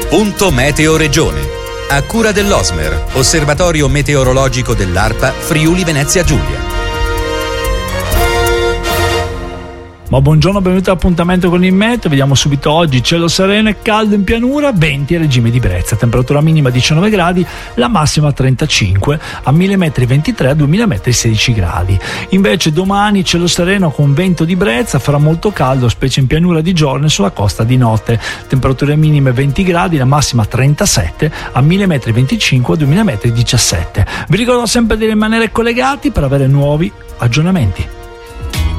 Punto Meteo Regione. A cura dell'Osmer, Osservatorio Meteorologico dell'ARPA Friuli Venezia Giulia. Ma buongiorno, benvenuti all'appuntamento con il meteo. Vediamo subito oggi: cielo sereno e caldo in pianura, venti a regime di brezza, temperatura minima 19 gradi, la massima 35, a 1000 metri 23, a 2000 metri 16 gradi. Invece domani cielo sereno con vento di brezza, farà molto caldo, specie in pianura di giorno e sulla costa di notte, temperature minime 20 gradi, la massima 37, a 1000 metri 25, a 2000 metri 17. Vi ricordo sempre di rimanere collegati per avere nuovi aggiornamenti.